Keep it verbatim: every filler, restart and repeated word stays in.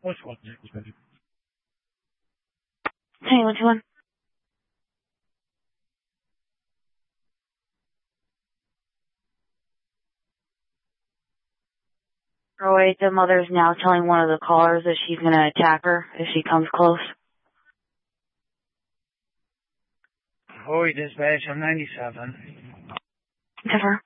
What's one? Hey, what you want? Oh wait, the mother's now telling one of the callers that she's gonna attack her if she comes close. Hoi, dispatch, I'm ninety-seven. Cover.